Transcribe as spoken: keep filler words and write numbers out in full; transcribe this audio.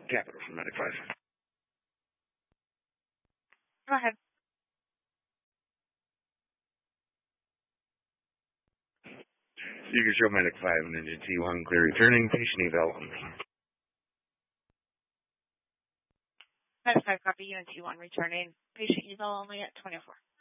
Capital from Medic five. Go ahead. You can show Medic five and Ninja T one clear returning. Patient eval only. Medic five, copy. U N T one returning. Patient eval only at twenty-four.